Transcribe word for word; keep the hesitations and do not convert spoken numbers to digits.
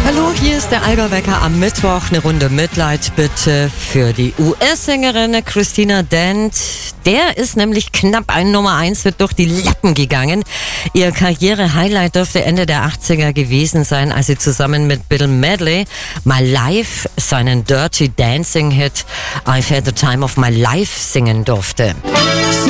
Hallo, hier ist der Allgäu-Wecker am Mittwoch. Eine Runde Mitleid bitte für die U S-Sängerin Christina Dent. Der ist nämlich knapp ein Nummer eins, wird durch die Lappen gegangen. Ihr Karriere-Highlight dürfte Ende der achtziger gewesen sein, als sie zusammen mit Bill Medley mal live seinen Dirty Dancing-Hit I've Had the Time of My Life singen durfte.